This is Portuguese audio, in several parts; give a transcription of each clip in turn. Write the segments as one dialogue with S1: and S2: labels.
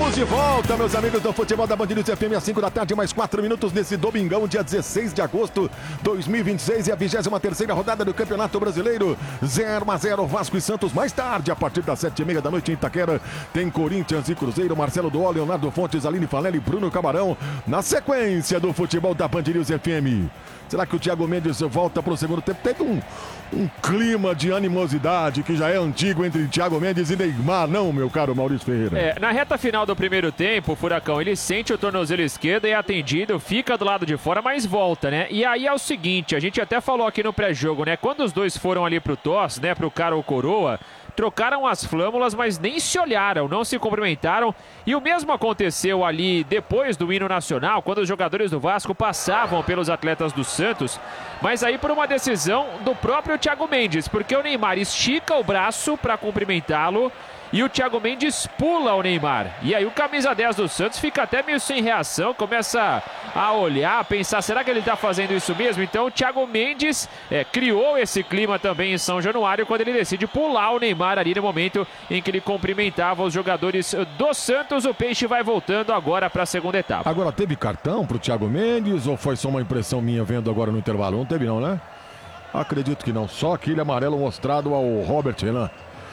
S1: Estamos de volta, meus amigos do futebol da Band News FM, às 5 da tarde, mais 4 minutos nesse domingão, dia 16 de agosto de 2026, e a 23ª rodada do Campeonato Brasileiro. 0-0 Vasco e Santos. Mais tarde, a partir das 7h30 da noite em Itaquera, tem Corinthians e Cruzeiro. Marcelo Duó, Leonardo Fontes, Aline Fanelli e Bruno Camarão, na sequência do futebol da Band News FM. Será que o Thiago Mendes volta para o segundo tempo? Teve um clima de animosidade que já é antigo entre Thiago Mendes e Neymar, não, meu caro Maurício Ferreira?
S2: Na reta final do primeiro tempo, o Furacão, ele sente o tornozelo esquerdo e é atendido, fica do lado de fora, mas volta, né? E aí é o seguinte, a gente até falou aqui no pré-jogo, né? Quando os dois foram ali pro tosse, né? Pro cara ou coroa, trocaram as flâmulas, mas nem se olharam, não se cumprimentaram. E o mesmo aconteceu ali depois do hino nacional, quando os jogadores do Vasco passavam pelos atletas do Santos, mas aí por uma decisão do próprio Thiago Mendes, porque o Neymar estica o braço para cumprimentá-lo e o Thiago Mendes pula o Neymar. E aí o camisa 10 do Santos fica até meio sem reação, começa a olhar, a pensar, será que ele está fazendo isso mesmo? Então o Thiago Mendes criou esse clima também em São Januário, quando ele decide pular o Neymar ali no momento em que ele cumprimentava os jogadores do Santos. O Peixe vai voltando agora para a segunda etapa.
S1: Agora, teve cartão para o Thiago Mendes ou foi só uma impressão minha vendo agora no intervalo? Não teve não, né? Acredito que não, só aquele amarelo mostrado ao Robert Renan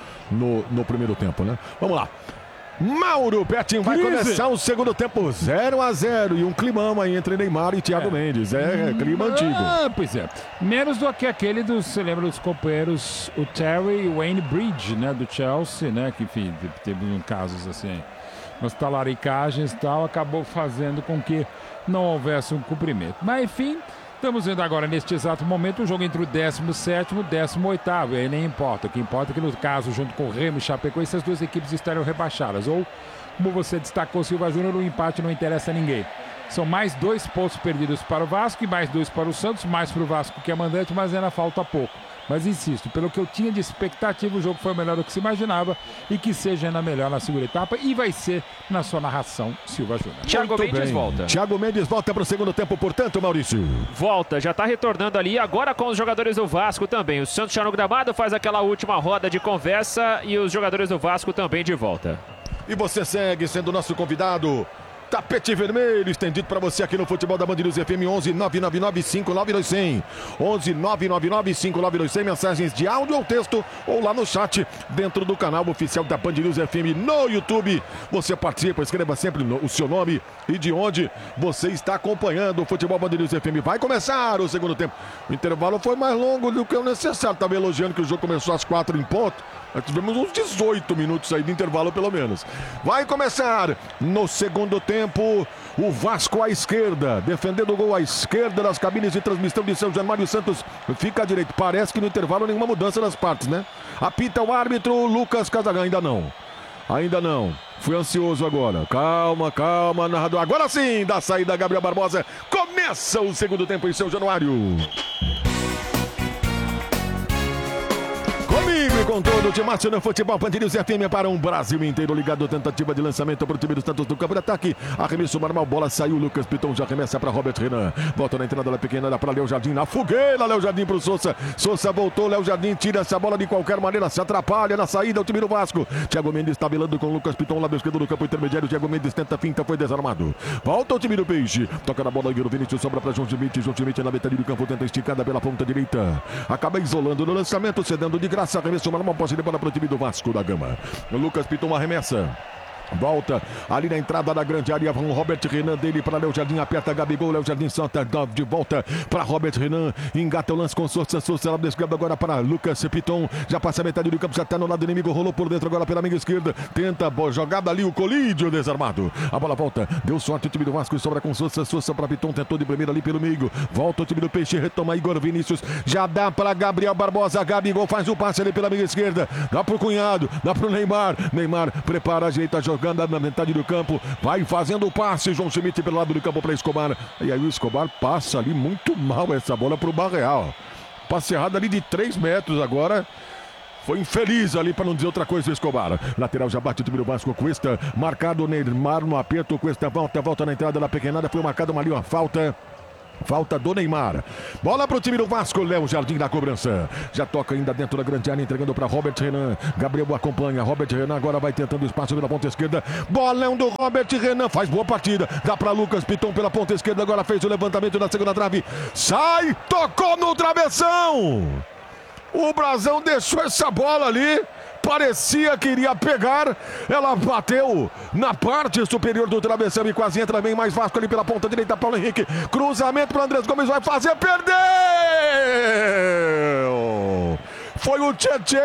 S1: no primeiro tempo, né? Vamos lá. Mauro Betting vai começar o segundo tempo 0-0 e um climão aí entre Neymar e Thiago Mendes. Clima antigo.
S3: Pois é. Menos do que aquele você lembra dos companheiros, o Terry e o Wayne Bridge, né, do Chelsea, né, que enfim, teve casos assim, umas talaricagens e tal, acabou fazendo com que não houvesse um cumprimento. Mas enfim, estamos vendo agora, neste exato momento, o jogo entre o 17º e o 18º. E aí nem importa. O que importa é que, no caso, junto com o Remo e Chapecoense, essas duas equipes estarão rebaixadas. Ou, como você destacou, Silva Júnior, o empate não interessa a ninguém. São mais 2 pontos perdidos para o Vasco e mais 2 para o Santos. Mais para o Vasco, que é mandante, mas ainda falta pouco. Mas insisto, pelo que eu tinha de expectativa, o jogo foi melhor do que se imaginava e que seja ainda melhor na segunda etapa, e vai ser na sua narração, Silva Júnior.
S2: Thiago Mendes volta.
S1: Thiago Mendes volta para o segundo tempo, portanto, Maurício.
S2: Volta, já está retornando ali, agora com os jogadores do Vasco também. O Santos já no gramado faz aquela última roda de conversa e os jogadores do Vasco também de volta.
S1: E você segue sendo nosso convidado. Tapete vermelho estendido para você aqui no futebol da Band News FM. 11 999 592100. 11 999 592100. Mensagens de áudio ou texto ou lá no chat dentro do canal oficial da Band News FM no YouTube. Você participa, escreva sempre o seu nome e de onde você está acompanhando o futebol Band News FM. Vai começar o segundo tempo. O intervalo foi mais longo do que o necessário. Estava elogiando que o jogo começou às 4 em ponto. Nós tivemos uns 18 minutos aí de intervalo, pelo menos. Vai começar no segundo tempo. O Vasco à esquerda, defendendo o gol à esquerda das cabines de transmissão de São Januário. Santos fica à direita. Parece que no intervalo nenhuma mudança nas partes, né? Apita o árbitro Lucas Casagrande. Ainda não. Fui ansioso agora. Calma, narrador. Agora sim, da saída Gabriel Barbosa. Começa o segundo tempo em São Januário. Comigo e com todo o timaço no futebol Band News FM para um Brasil inteiro ligado. Tentativa de lançamento para o time do Santos do campo de ataque. Arremesso normal, bola saiu. Lucas Piton já arremessa para Robert Renan. Volta na entrada da pequena, dá para Léo Jardim na fogueira. Léo Jardim para o Sousa. Sousa voltou. Léo Jardim tira essa bola de qualquer maneira. Se atrapalha na saída o time do Vasco. Thiago Mendes tabelando com Lucas Piton, lado esquerdo do campo intermediário. Thiago Mendes tenta finta, foi desarmado. Volta o time do Peixe. Toca na bola, Igor Vinícius sobra para João Schmidt. João Schmidt na metade do campo, tenta esticada pela ponta direita. Acaba isolando no lançamento, cedendo de graça. Arremesso normal, posse de bola para o time do Vasco da Gama. O Lucas Piton arremessa. Volta ali na entrada da grande área. Vão Robert Renan dele para Léo Jardim. Aperta Gabigol. Léo Jardim solta de volta para Robert Renan. Engata o lance com Sousa. Sousa lado esquerdo agora para Lucas Piton. Já passa a metade do campo. Já está no lado inimigo. Rolou por dentro agora pela meia esquerda. Tenta jogada ali. O Colídio desarmado. A bola volta. Deu sorte o time do Vasco e sobra com Sousa. Sousa para Piton. Tentou de primeira ali pelo meio. Volta o time do Peixe. Retoma Igor Vinícius. Já dá para Gabriel Barbosa. Gabigol faz o passe ali pela meia esquerda. Dá para o Cunhado. Dá para o Neymar. Neymar prepara, ajeita, jogando na metade do campo, vai fazendo o passe, João Schmidt pelo lado do campo para Escobar, e aí o Escobar passa ali muito mal essa bola para o Barreal, passe errado ali de 3 metros agora, foi infeliz ali para não dizer outra coisa o Escobar, lateral já bate o time do Vasco, Cuesta, marcado Neymar no aperto, Cuesta volta na entrada da pequenada, foi marcada ali uma falta. Falta do Neymar. Bola para o time do Vasco. Léo Jardim na cobrança. Já toca ainda dentro da grande área, entregando para Robert Renan. Gabriel acompanha. Robert Renan agora vai tentando espaço pela ponta esquerda. Bolão do Robert Renan. Faz boa partida. Dá para Lucas Piton pela ponta esquerda. Agora fez o levantamento na segunda trave. Sai. Tocou no travessão. O Brasão deixou essa bola ali. Parecia que iria pegar, ela bateu na parte superior do travessão e quase entra bem mais Vasco ali pela ponta direita, Paulo Henrique, cruzamento para Andrés Gomes, vai fazer, perdeu! Foi o Tietê!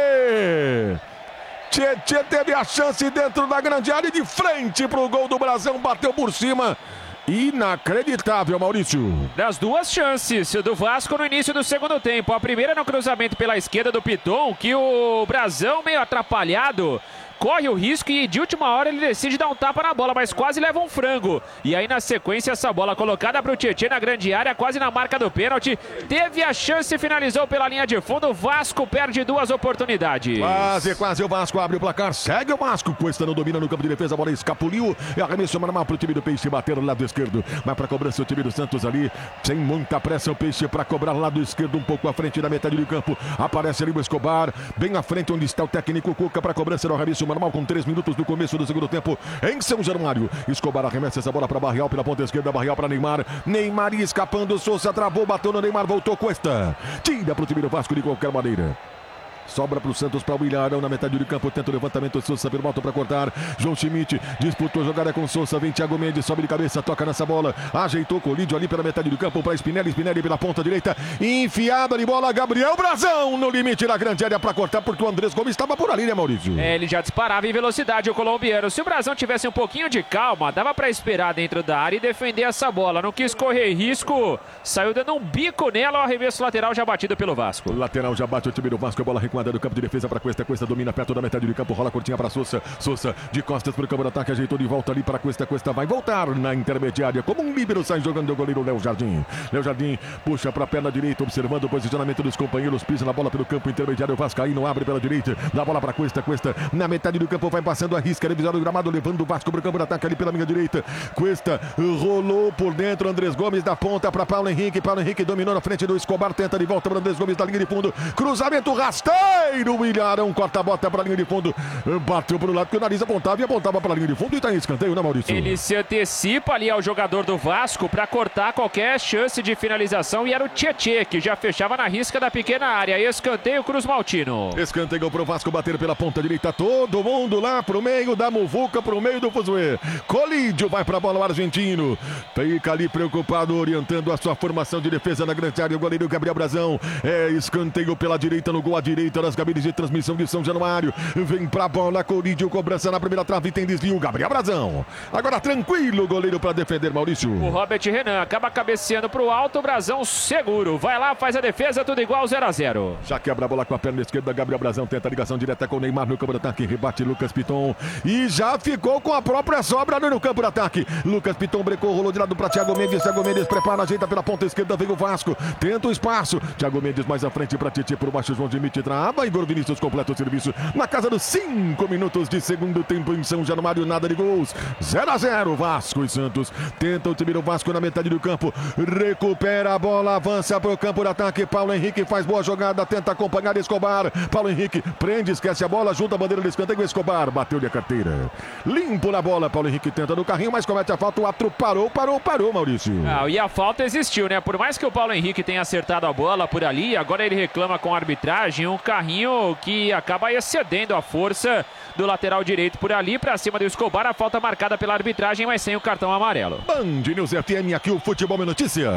S1: Tietê teve a chance dentro da grande área, de frente para o gol do Brasão, bateu por cima. Inacreditável, Maurício.
S2: Das duas chances do Vasco no início do segundo tempo. A primeira no cruzamento pela esquerda do Piton, que o Brasão, meio atrapalhado, corre o risco e de última hora ele decide dar um tapa na bola, mas quase leva um frango. E aí na sequência essa bola colocada para o Tietê na grande área, quase na marca do pênalti. Teve a chance e finalizou pela linha de fundo. O Vasco perde duas oportunidades.
S1: Quase o Vasco abre o placar. Segue o Vasco. Cuesta não domina no campo de defesa. A bola escapuliu. E arremesso normal para o time do Peixe bater no lado esquerdo. Vai para a cobrança o time do Santos ali. Sem muita pressa o Peixe para cobrar lado esquerdo, um pouco à frente da metade do campo. Aparece ali o Escobar. Bem à frente onde está o técnico Cuca para a cobrança do arremesso normal com 3 minutos do começo do segundo tempo em São Januário. Escobar arremessa essa bola para Barreal pela ponta esquerda, Barreal para Neymar. Neymar escapando, Souza travou, bateu no Neymar, voltou Cuesta. Tira para o time do Vasco de qualquer maneira. Sobra para o Santos, para o Ilharão na metade do campo, tenta o levantamento, Souza pelo alto para cortar, João Schmidt disputou a jogada com Souza, vem Thiago Mendes, sobe de cabeça, toca nessa bola, ajeitou Colídio ali pela metade do campo para Spinelli pela ponta direita, enfiada de bola, Gabriel Brasão no limite da grande área para cortar, porque o Andrés Gomes estava por ali, né, Maurício?
S2: Ele já disparava em velocidade, o colombiano. Se o Brasão tivesse um pouquinho de calma, dava para esperar dentro da área e defender essa bola, não quis correr risco, saiu dando um bico nela, o arremesso lateral já batido pelo Vasco.
S1: O lateral já bate o time do Vasco, a bola recuada do campo de defesa para Cuesta, Cuesta domina perto da metade do campo, rola curtinha para Souza, Souza de costas para o campo de ataque, ajeitou de volta ali para Cuesta, Cuesta vai voltar na intermediária, como um líbero sai jogando o goleiro Léo Jardim. Léo Jardim puxa para a perna direita, observando o posicionamento dos companheiros, pisa na bola pelo campo intermediário, o Vascaíno abre pela direita, dá a bola para Cuesta, Cuesta na metade do campo, vai passando a risca, revisado o gramado, levando o Vasco para o campo de ataque ali pela minha direita, Cuesta rolou por dentro, Andrés Gomes da ponta para Paulo Henrique dominou na frente do Escobar, tenta de volta para Andrés Gomes da linha de fundo, cruzamento rasteiro, o Ilharão corta a bota para a linha de fundo, bateu para o lado que o nariz apontava e apontava para a linha de fundo e está em escanteio, né, Maurício?
S2: Ele se antecipa ali ao jogador do Vasco para cortar qualquer chance de finalização e era o Tietê que já fechava na risca da pequena área. Escanteio Cruz Maltino.
S1: Escanteio para o Vasco bater pela ponta direita, todo mundo lá pro meio da muvuca, pro meio do fuzuê. Colídio vai para a bola, o argentino fica ali preocupado, orientando a sua formação de defesa na grande área, o goleiro Gabriel Brasão. Escanteio pela direita, no gol à direita das cabines de transmissão de São Januário, vem pra bola, Colídio, cobrança na primeira trave, tem desvio, Gabriel Brasão. Agora tranquilo, goleiro para defender, Maurício.
S2: O Robert Renan acaba cabeceando pro alto, o Brasão seguro, vai lá, faz a defesa, tudo igual, 0-0.
S1: Já quebra a bola com a perna esquerda, Gabriel Brasão tenta a ligação direta com o Neymar no campo de ataque, rebate Lucas Piton e já ficou com a própria sobra no campo de ataque. Lucas Piton brecou, rolou de lado para Thiago Mendes prepara, ajeita pela ponta esquerda, vem o Vasco, tenta o espaço, Thiago Mendes mais à frente para Tietê, por baixo João Schmidt trava, Igor Vinícius completa o serviço na casa dos 5 minutos de segundo tempo em São Januário, nada de gols, 0-0, Vasco e Santos, tenta o time do Vasco na metade do campo, recupera a bola, avança para o campo de ataque, Paulo Henrique faz boa jogada, tenta acompanhar Escobar, Paulo Henrique prende, esquece a bola, junta a bandeira do escanteio, Escobar bateu-lhe a carteira, limpo na bola, Paulo Henrique tenta no carrinho, mas comete a falta, o árbitro parou, Maurício.
S2: E a falta existiu, né? Por mais que o Paulo Henrique tenha acertado a bola por ali, agora ele reclama com a arbitragem, um carrinho que acaba excedendo a força do lateral direito por ali, pra cima do Escobar, a falta marcada pela arbitragem, mas sem o cartão amarelo.
S1: Band News FM, aqui o Futebol é Notícia.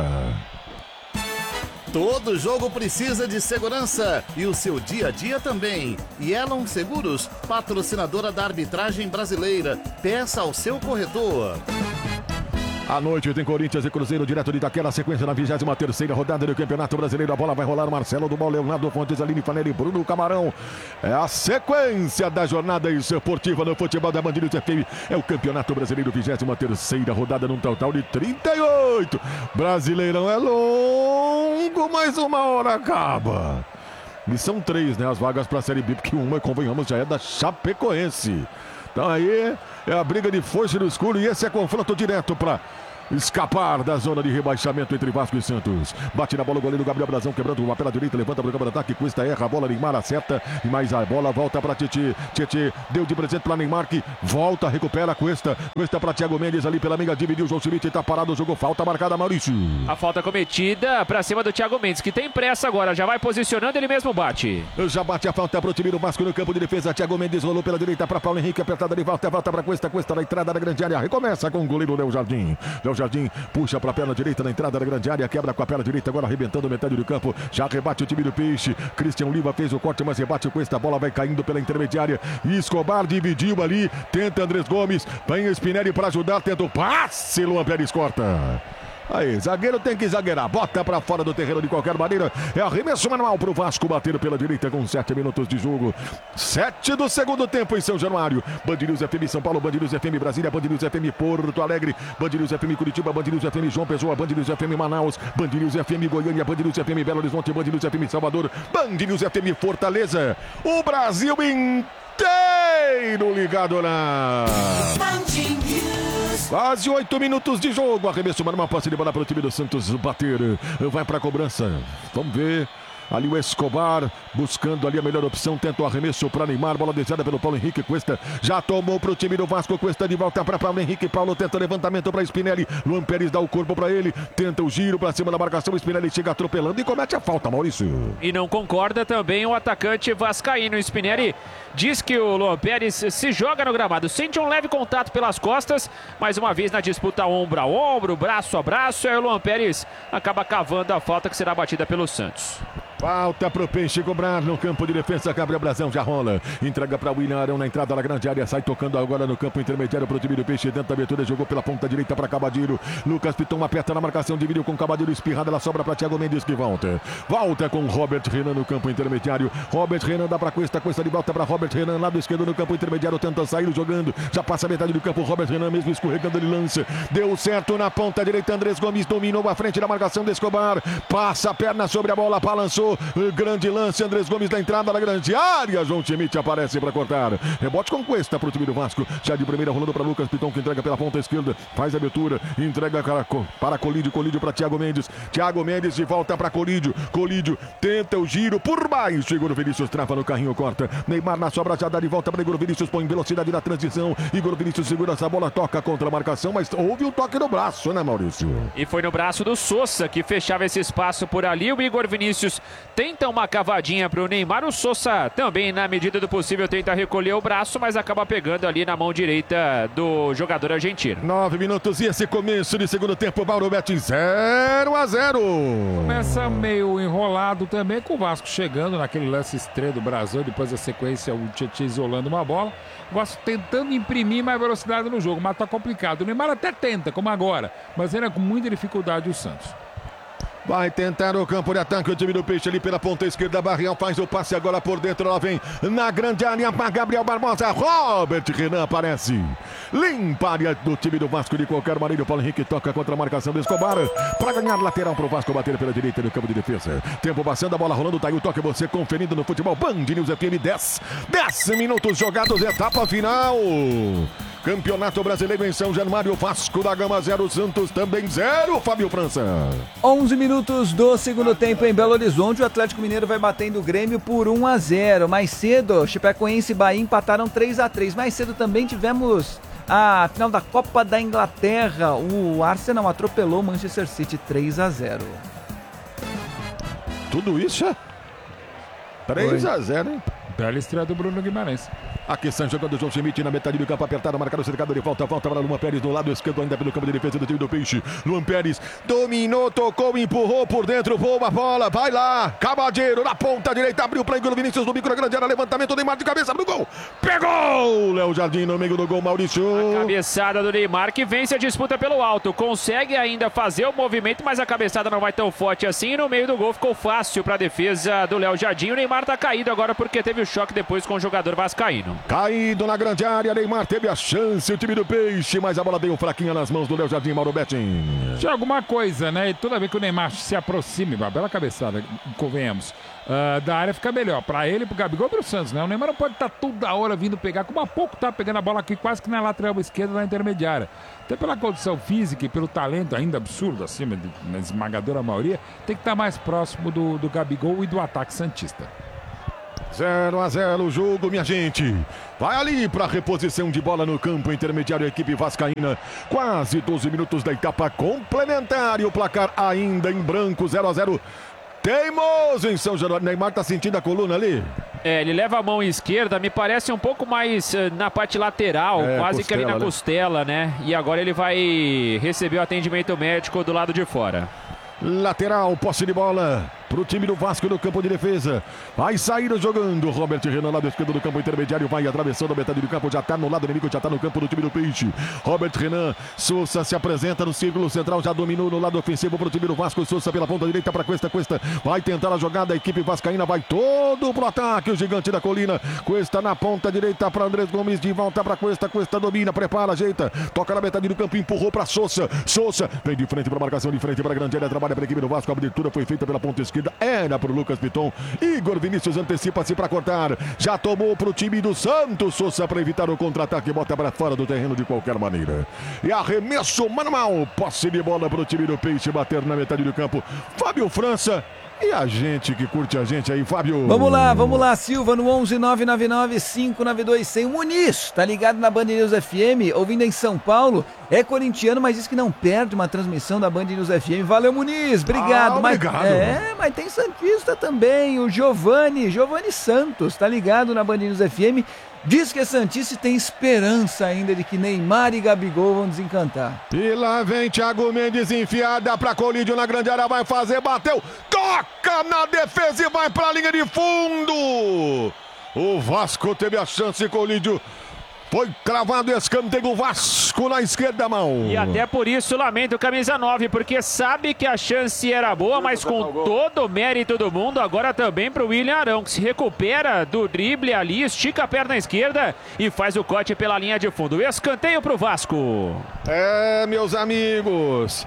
S4: Todo jogo precisa de segurança e o seu dia a dia também. Yellow Seguros, patrocinadora da arbitragem brasileira. Peça ao seu corretor.
S1: À noite tem Corinthians e Cruzeiro direto de Itaquera, sequência na 23ª rodada do Campeonato Brasileiro. A bola vai rolar, Marcelo do Bom, Leonardo Fontes, Aline Fanelli, Bruno Camarão. É a sequência da jornada esportiva no futebol da Band News FM. É o Campeonato Brasileiro, 23ª rodada num total de 38. Brasileirão é longo, mas uma hora acaba. E são 3, né, as vagas para a Série B, porque uma, convenhamos, já é da Chapecoense. Então aí é a briga de foice no escuro e esse é confronto direto para escapar da zona de rebaixamento entre Vasco e Santos. Bate na bola o goleiro Gabriel Brazão, quebrando uma pela direita, levanta para o campo de ataque, Cuesta erra a bola, Neymar acerta, e mais a bola volta para Tietê. Tietê deu de presente para Neymar, que volta, recupera Cuesta para Thiago Mendes ali pela meia, dividiu o João Schmidt, está parado, jogou falta marcada, Maurício.
S2: A falta cometida para cima do Thiago Mendes, que tem pressa agora, já vai posicionando, ele mesmo bate.
S1: Já bate a falta para o time do Vasco no campo de defesa, Thiago Mendes rolou pela direita para Paulo Henrique, apertada de volta para Cuesta na entrada da grande área, recomeça com o goleiro Léo Jardim. Léo Jardim puxa para a perna direita na entrada da grande área, quebra com a perna direita, agora arrebentando metade do campo, já rebate o time do Peixe. Cristian Oliva fez o corte, mas rebate com esta bola, vai caindo pela intermediária. Escobar dividiu ali, tenta Andrés Gomes, vem Spinelli para ajudar, tenta o passe, Luan Pérez corta. Aí, zagueiro tem que zagueirar, bota pra fora do terreno de qualquer maneira. É arremesso manual pro Vasco bater pela direita com 7 minutos de jogo. 7 do segundo tempo em São Januário. Band News FM São Paulo, Band News FM Brasília, Band News FM Porto Alegre, Band News FM Curitiba, Band News FM João Pessoa, Band News FM Manaus, Band News FM Goiânia, Band News FM Belo Horizonte, Band News FM Salvador, Band News FM Fortaleza. O Brasil inteiro ligado na quase 8 minutos de jogo. Arremesso manual, passe de bola para o time do Santos bater. Vai para a cobrança. Vamos ver. Ali o Escobar buscando ali a melhor opção, tenta o arremesso para Neymar, bola desviada pelo Paulo Henrique. Cuesta já tomou para o time do Vasco, Cuesta de volta para Paulo Henrique, Paulo tenta o levantamento para Spinelli, Luan Pérez dá o corpo para ele, tenta o giro para cima da marcação, Spinelli chega atropelando e comete a falta, Maurício.
S2: E não concorda também o atacante vascaíno. Spinelli diz que o Luan Pérez se joga no gramado, sente um leve contato pelas costas, mais uma vez na disputa ombro a ombro, braço a braço, aí o Luan Pérez acaba cavando a falta que será batida pelo Santos.
S1: Falta pro Peixe cobrar no campo de defesa. Gabriel Brazão já rola. Entrega para William Arão na entrada da grande área. Sai tocando agora no campo intermediário pro time do Peixe. Dentro da abertura, jogou pela ponta direita para Cabadiro. Lucas Piton aperta na marcação. Dividiu com Cabadiro. Espirrada, ela sobra para Thiago Mendes que volta. Volta com Robert Renan no campo intermediário. Robert Renan dá para Cuesta. Cuesta de volta para Robert Renan. Lado esquerdo no campo intermediário. Tenta sair jogando. Já passa a metade do campo. Robert Renan mesmo escorregando, ele lança. Deu certo na ponta direita. Andrés Gomes dominou a frente da marcação de Escobar. Passa a perna sobre a bola. Balançou. Grande lance, Andrés Gomes na entrada da grande área. João Schmidt aparece para cortar. Rebote com Cuesta para o time do Vasco. Já de primeira rolando para Lucas Piton, que entrega pela ponta esquerda. Faz a abertura, entrega para Colídio. Colídio para Thiago Mendes. Thiago Mendes de volta para Colídio. Colídio tenta o giro por baixo. Igor Vinícius trava no carrinho, corta. Neymar na sobra, já dá de volta para Igor Vinícius. Põe velocidade na transição. Igor Vinícius segura essa bola, toca contra a marcação, mas houve um toque no braço, né, Maurício?
S2: E foi no braço do Sousa que fechava esse espaço por ali. O Igor Vinícius tenta uma cavadinha para o Neymar. O Sousa também, na medida do possível, tenta recolher o braço, mas acaba pegando ali na mão direita do jogador argentino.
S1: 9 minutos e esse começo de segundo tempo. Bauru Betis 0-0.
S3: Começa meio enrolado também, com o Vasco chegando naquele lance estreio do Brasil. Depois da sequência, o Tietê isolando uma bola. O Vasco tentando imprimir mais velocidade no jogo, mas tá complicado. O Neymar até tenta, como agora, mas ainda com muita dificuldade o Santos.
S1: Vai tentar o campo de ataque o time do Peixe ali pela ponta esquerda. Barrião faz o passe agora por dentro. Ela vem na grande área para Gabriel Barbosa. Robert Renan aparece. Limpa a área do time do Vasco de qualquer maneira. O Paulo Henrique toca contra a marcação do Escobar para ganhar lateral para o Vasco bater pela direita no campo de defesa. Tempo passando, a bola rolando. Tá aí o toque, você conferindo no futebol. Band News FM 10 minutos jogados, etapa final. Campeonato Brasileiro em São Januário, Vasco da Gama 0, Santos também 0, Fábio França.
S5: 11 minutos do segundo tempo em Belo Horizonte, o Atlético Mineiro vai batendo o Grêmio por 1-0. Mais cedo, Chapecoense e Bahia empataram 3-3. Mais cedo também tivemos a final da Copa da Inglaterra, o Arsenal atropelou o Manchester City 3-0.
S1: Tudo isso é 3-0, hein?
S3: Bela estreia do Bruno Guimarães.
S1: Aqui estão jogando o João Schmidt na metade do campo apertado, marcado, cercado de volta para Luan Pérez do lado esquerdo, ainda pelo campo de defesa do time do Peixe. Luan Pérez dominou, tocou, empurrou por dentro, boa bola, vai lá, Cabadiro na ponta direita, abriu para Igor Vinícius no bico da grande área, levantamento, Neymar de cabeça pro gol, pegou! Léo Jardim no meio do gol, Maurício.
S2: A cabeçada do Neymar que vence a disputa pelo alto, consegue ainda fazer o movimento, mas a cabeçada não vai tão forte assim, e no meio do gol ficou fácil para a defesa do Léo Jardim. O Neymar tá caído agora porque teve o choque depois com o jogador vascaíno.
S1: Caído na grande área, Neymar teve a chance, o time do Peixe, mas a bola deu fraquinha nas mãos do Léo Jardim, Mauro Betting.
S3: Tinha alguma coisa, né? E toda vez que o Neymar se aproxime, uma bela cabeçada, convenhamos, da área fica melhor. Pra ele, pro Gabigol e pro Santos, né? O Neymar não pode estar toda hora vindo pegar, como há pouco tá pegando a bola aqui quase que na lateral esquerda, na intermediária. Até pela condição física e pelo talento ainda absurdo, acima na esmagadora maioria, tem que estar mais próximo do Gabigol e do ataque santista.
S1: 0-0 o jogo, minha gente. Vai ali para reposição de bola no campo intermediário, a equipe vascaína. Quase 12 minutos da etapa complementar e o placar ainda em branco, 0-0. Teimoso em São Januário. Neymar tá sentindo a coluna ali?
S2: Ele leva a mão esquerda, me parece um pouco mais na parte lateral, quase costela, que ali na costela, né? E agora ele vai receber o atendimento médico do lado de fora.
S1: Lateral, posse de bola para o time do Vasco no campo de defesa. Vai sair jogando Robert Renan, lado esquerdo do campo intermediário, vai atravessando a metade do campo, já está no lado inimigo, já está no campo do time do Peixe. Robert Renan, Sousa se apresenta no círculo central, já dominou no lado ofensivo para o time do Vasco. Sousa pela ponta direita para Cuesta, vai tentar a jogada, a equipe vascaína vai todo pro ataque, o gigante da colina. Cuesta na ponta direita para Andrés Gomes, de volta para Cuesta, domina, prepara, ajeita, toca na metade do campo, empurrou para Sousa. Sousa vem de frente para a marcação, de frente para a grande área, trabalha para a equipe do Vasco, a abertura foi feita pela ponta esquerda, era para o Lucas Piton. Igor Vinícius antecipa-se para cortar, já tomou para o time do Santos. Sousa para evitar o contra-ataque, bota para fora do terreno de qualquer maneira. E arremesso manual, posse de bola para o time do Peixe, bater na metade do campo. Fábio França. E a gente que curte a gente aí, Fábio?
S5: Vamos lá, Silva, no 11-999-592-100. O Muniz, tá ligado na Band News FM, ouvindo em São Paulo. É corintiano, mas diz que não perde uma transmissão da Band News FM. Valeu, Muniz, obrigado.
S1: Obrigado.
S5: Mas tem santista também, o Giovanni Santos, tá ligado na Band News FM. Diz que é santista e tem esperança ainda de que Neymar e Gabigol vão desencantar.
S1: E lá vem Thiago Mendes, enfiada para Colídio na grande área, vai fazer, bateu, toca na defesa e vai para a linha de fundo. O Vasco teve a chance, Colídio. Foi cravado escanteio, Vasco na esquerda mão.
S2: E até por isso lamento o camisa 9, porque sabe que a chance era boa, mas com todo o mérito do mundo, agora também para o William Arão, que se recupera do drible ali, estica a perna esquerda e faz o corte pela linha de fundo. Escanteio para o Vasco.
S1: Meus amigos,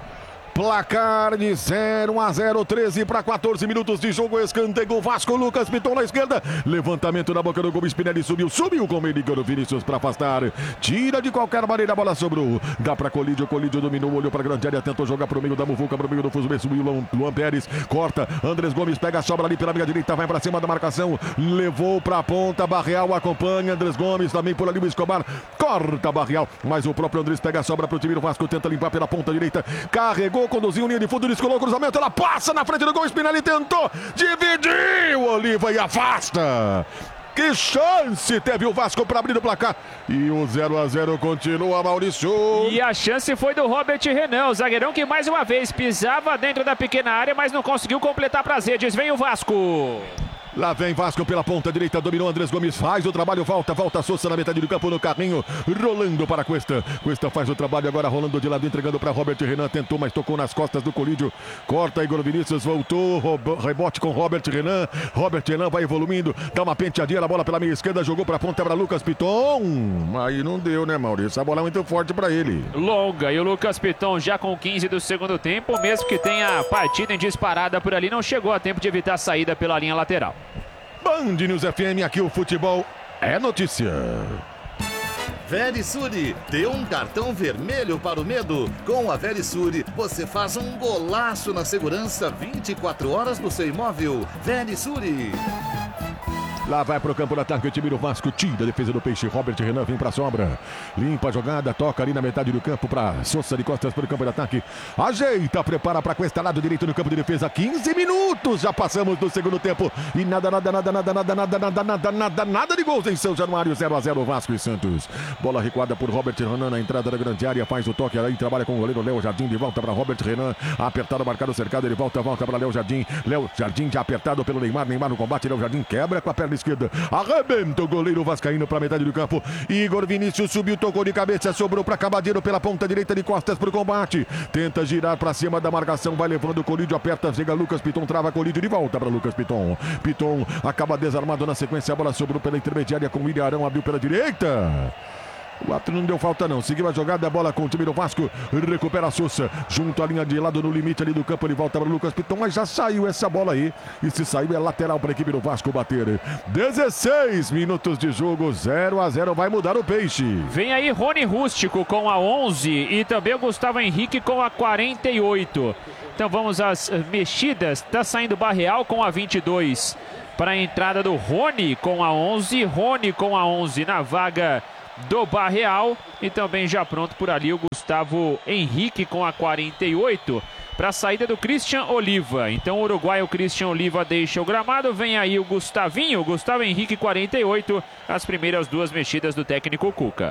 S1: placar de 0-0, 13 para 14 minutos de jogo, escanteio, Vasco, Lucas Piton na esquerda, levantamento na boca do gol, Spinelli subiu com ele, Igor Vinícius para afastar, tira de qualquer maneira, a bola sobrou, dá para Colídio dominou, olhou para a grande área, tentou jogar para o meio da muvuca, para o meio do Fuzumê, subiu Luan Pérez, corta, Andrés Gomes pega a sobra ali pela minha direita, vai para cima da marcação, levou para a ponta, Barreal acompanha, Andrés Gomes também por ali, o Escobar, corta Barreal, mas o próprio Andrés pega a sobra para o time do Vasco, tenta limpar pela ponta direita, carregou, conduziu linha de fundo, descolou o cruzamento, ela passa na frente do gol, Spinelli tentou, dividiu, Oliva e afasta. Que chance teve o Vasco para abrir o placar. E o 0-0 continua, Maurício.
S2: E a chance foi do Robert Renan, o zagueirão que mais uma vez pisava dentro da pequena área, mas não conseguiu completar para as redes. Vem o Vasco.
S1: Lá vem Vasco pela ponta direita, dominou Andrés Gomes, faz o trabalho, volta Sousa na metade do campo no carrinho, rolando para Cuesta faz o trabalho agora, rolando de lado, entregando para Robert Renan, tentou, mas tocou nas costas do Colídio, corta Igor Vinícius, voltou, rebote com Robert Renan vai evoluindo, dá uma penteadinha na bola pela meia esquerda, jogou para a ponta para Lucas Piton, aí não deu, né, Maurício, a bola é muito forte para ele.
S2: Longa, e o Lucas Piton já com 15 do segundo tempo, mesmo que tenha partido em disparada por ali, não chegou a tempo de evitar a saída pela linha lateral.
S1: Band News FM, aqui o futebol é notícia.
S4: Verisure, dê um cartão vermelho para o medo. Com a Verisure, você faz um golaço na segurança 24 horas no seu imóvel. Verisure.
S1: Lá vai pro campo do ataque o time do Vasco, tira a defesa do Peixe, Robert Renan vem pra sobra, limpa a jogada, toca ali na metade do campo pra Sousa de costas pro campo de ataque, ajeita, prepara pra Cuesta, lado direito no campo de defesa, 15 minutos, já passamos do segundo tempo e nada de gols em São Januário, 0-0 Vasco e Santos. Bola recuada por Robert Renan na entrada da grande área, faz o toque aí, trabalha com o goleiro Léo Jardim, de volta para Robert Renan, apertado, marcado, cercado, ele volta para Léo Jardim já apertado pelo Neymar no combate, Léo Jardim quebra com a perna esquerda. Arrebenta o goleiro vascaíno para metade do campo. Igor Vinícius subiu, tocou de cabeça, sobrou para Cabadeiro pela ponta direita de costas para o combate. Tenta girar para cima da marcação, vai levando o Colídio, aperta, chega Lucas Piton, trava Colídio de volta para Lucas Piton. Piton acaba desarmado na sequência, a bola sobrou pela intermediária com o Ilharão, abriu pela direita. O árbitro não deu falta não, seguiu a jogada, a bola com o time do Vasco, recupera a Sousa, junto à linha de lado no limite ali do campo, ele volta para o Lucas Piton, mas já saiu essa bola aí, e se saiu é lateral para a equipe do Vasco bater. 16 minutos de jogo, 0-0, vai mudar o peixe.
S2: Vem aí Rony Rústico com a 11 e também o Gustavo Henrique com a 48. Então vamos às mexidas, tá saindo Barreal com a 22 para a entrada do Rony com a 11, Rony com a 11 na vaga do Barreal e também já pronto por ali o Gustavo Henrique com a 48 para a saída do Christian Oliva. Então o uruguaio Christian Oliva deixa o gramado, vem aí o Gustavinho, Gustavo Henrique 48, as primeiras duas mexidas do técnico Cuca.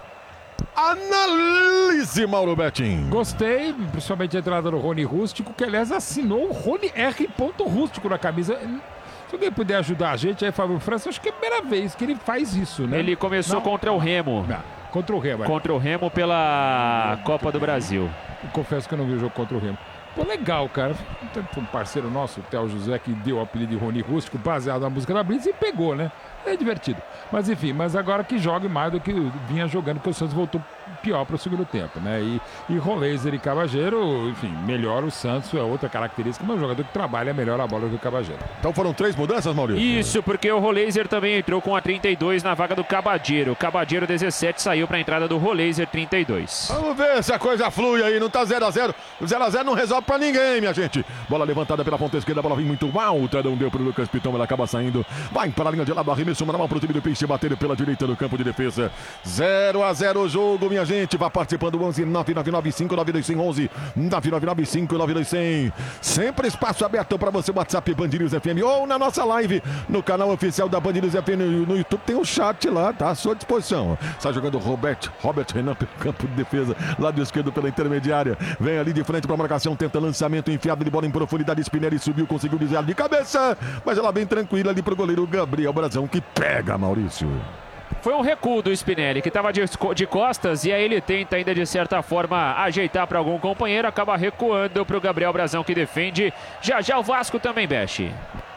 S1: Analise, Mauro Betting.
S3: Gostei, principalmente a entrada do Rony Rústico, que aliás assinou o Rony R. Rústico na camisa. Se alguém puder ajudar a gente aí, Fábio França, acho que é a primeira vez que ele faz isso, né?
S2: Ele começou contra o Remo.
S3: Não, contra o Remo.
S2: Contra o Remo pela Copa do Brasil.
S3: Eu confesso que eu não vi o jogo contra o Remo. Pô, legal, cara. Tem um parceiro nosso, o Theo José, que deu o apelido de Rony Rústico, baseado na música da Blitz, e pegou, né? É divertido. Mas enfim, mas agora que jogue mais do que vinha jogando, porque o Santos voltou pior para o segundo tempo, né? E Roleiser e Cabageiro, enfim, melhor o Santos, é outra característica, mas o jogador que trabalha melhor a bola do que o Cabageiro.
S1: Então foram 3 mudanças, Maurício?
S2: Isso, porque o Roleiser também entrou com a 32 na vaga do Cabageiro. Cabageiro 17 saiu para a entrada do Roleiser 32.
S1: Vamos ver se a coisa flui aí, não tá 0-0. O 0-0 não resolve pra ninguém, minha gente. Bola levantada pela ponta esquerda, a bola vem muito alta, não deu pro Lucas Piton, ela acaba saindo. Vai para a linha de lado, arremesso manual pro time do Peixe, bater pela direita do campo de defesa. 0-0 o jogo, minha gente. Vai participando 11 9995 9200 11 9995 9200. Sempre espaço aberto para você, WhatsApp Band News FM ou na nossa live no canal oficial da Band News FM no YouTube. Tem um chat lá, tá à sua disposição. Está jogando Robert Renan pelo campo de defesa, lado esquerdo pela intermediária. Vem ali de frente para a marcação, tenta lançamento, enfiado de bola em profundidade. Spinelli subiu, conseguiu desviar de cabeça, mas ela bem tranquila ali pro goleiro Gabriel Brazão, que pega, Maurício.
S2: Foi um recuo do Spinelli, que estava de costas, e aí ele tenta ainda de certa forma ajeitar para algum companheiro, acaba recuando para o Gabriel Brazão, que defende. Já o Vasco também mexe.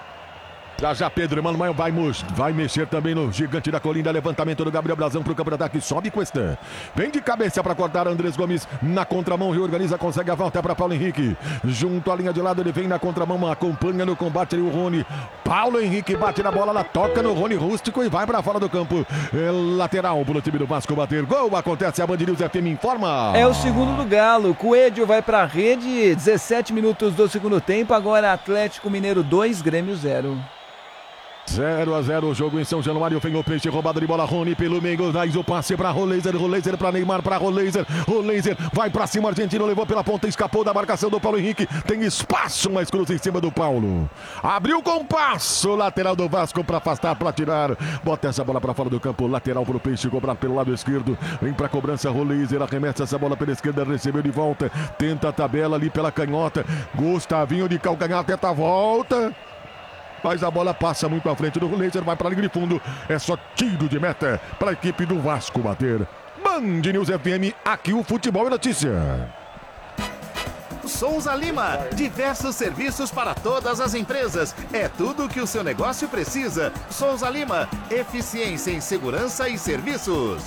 S1: Já Pedro Emanuel vai mexer também no gigante da colina. Levantamento do Gabriel Brazão para o campo de ataque. Sobe Cuesta. Vem de cabeça para cortar Andrés Gomes. Na contramão, reorganiza, consegue a volta para Paulo Henrique. Junto à linha de lado, ele vem na contramão, acompanha no combate ali o Rony. Paulo Henrique bate na bola, ela toca no Rony Rústico e vai para fora do campo. É lateral para o time do Vasco bater. Gol, acontece, a Band News FM informa.
S5: É o segundo do Galo. Coelho vai para a rede. 17 minutos do segundo tempo. Agora Atlético Mineiro 2, Grêmio 0.
S1: 0-0 o jogo em São Januário. Vem o Peixe, roubada de bola. Rony pelo meio, faz o passe para Roleiser para Neymar, para Roleiser vai para cima, argentino, levou pela ponta, escapou da marcação do Paulo Henrique. Tem espaço, mas cruza em cima do Paulo. Abriu com passo, lateral do Vasco para afastar, para tirar. Bota essa bola para fora do campo, lateral para o Peixe, cobrar pelo lado esquerdo. Vem para cobrança, Roleiser arremessa essa bola pela esquerda, recebeu de volta. Tenta a tabela ali pela canhota. Gustavinho de calcanhar, tenta a volta. Mas a bola passa muito à frente do Roleiser, vai para a linha de fundo. É só tiro de meta para a equipe do Vasco bater. Band News FM, aqui o futebol é notícia.
S4: Souza Lima, diversos serviços para todas as empresas. É tudo o que o seu negócio precisa. Souza Lima, eficiência em segurança e serviços.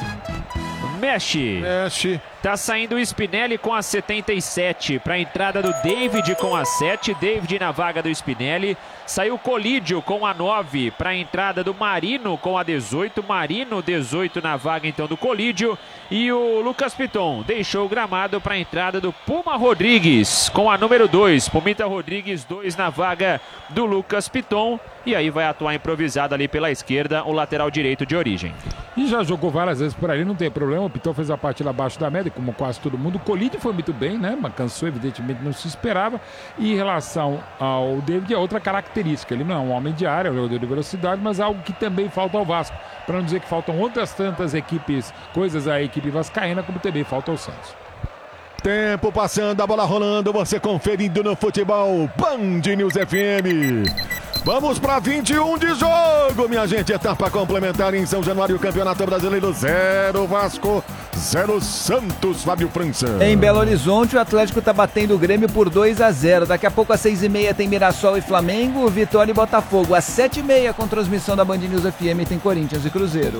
S2: Mexe. Tá saindo o Spinelli com a 77 para a entrada do David com a 7. David na vaga do Spinelli. Saiu o Colídio com a 9 para a entrada do Marino com a 18. Marino 18 na vaga então do Colídio. E o Lucas Piton deixou o gramado para a entrada do Puma Rodrigues com a número 2. Pumita Rodrigues 2 na vaga do Lucas Piton. E aí vai atuar improvisado ali pela esquerda o lateral direito de origem.
S3: E já jogou várias vezes por ali, não tem problema. O Piton fez a partida abaixo da média, como quase todo mundo. O Colídio foi muito bem, né? Mas cansou, evidentemente não se esperava. E em relação ao David, é outra característica. Ele não é um homem de área, é um jogador de velocidade, mas algo que também falta ao Vasco. Para não dizer que faltam outras tantas equipes, coisas à equipe vascaína, como também falta ao Santos.
S1: Tempo passando, a bola rolando, você conferindo no futebol Band News FM. Vamos para 21 de jogo, minha gente. Etapa complementar em São Januário, Campeonato Brasileiro. 0 Vasco, 0 Santos, Fábio França.
S5: Em Belo Horizonte, o Atlético tá batendo o Grêmio por 2-0. Daqui a pouco, às 6h30, tem Mirassol e Flamengo, Vitória e Botafogo. Às 7h30, com transmissão da Band News FM, tem Corinthians e Cruzeiro.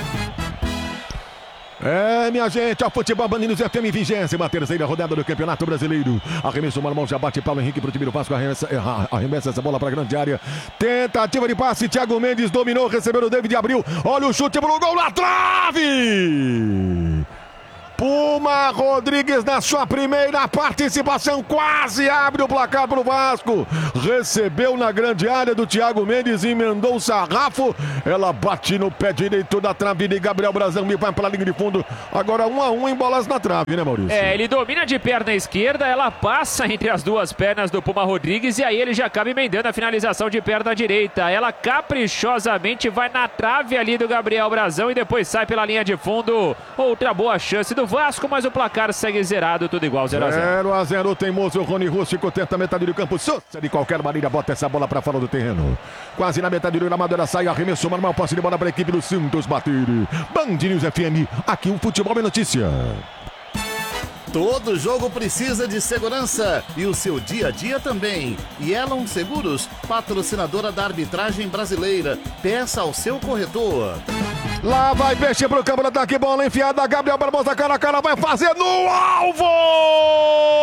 S1: Minha gente, o futebol Band News FM, 23ª rodada do Campeonato Brasileiro. Arremesso, Marmão já bate Paulo Henrique pro time do Vasco, arremessa essa bola pra grande área. Tentativa de passe, Thiago Mendes dominou, recebeu o David Abril. Olha o chute pro gol na trave! Puma Rodrigues na sua primeira participação quase abre o placar para o Vasco. Recebeu na grande área do Thiago Mendes, emendou o sarrafo. Ela bate no pé direito da trave de Gabriel Brazão e vai para a linha de fundo. Agora 1-1 em bolas na trave, né, Maurício?
S2: Ele domina de perna esquerda, ela passa entre as duas pernas do Puma Rodrigues e aí ele já acaba emendando a finalização de perna direita. Ela caprichosamente vai na trave ali do Gabriel Brazão e depois sai pela linha de fundo. Outra boa chance do Vasco, mas o placar segue zerado, tudo igual, 0-0.
S1: 0-0, o teimoso Rony Rústico tenta a metade do campo. Sousa, de qualquer maneira, bota essa bola para fora do terreno. Quase na metade do gramado, ela sai, arremesso, normal, posse de bola para a equipe do Santos bater. Band News FM, aqui o futebol é notícia.
S4: Todo jogo precisa de segurança e o seu dia a dia também. Yellow Seguros, patrocinadora da arbitragem brasileira. Peça ao seu corretor.
S1: Lá vai Peixe pro campo de ataque, bola enfiada, Gabriel Barbosa cara a cara, vai fazer no alvo!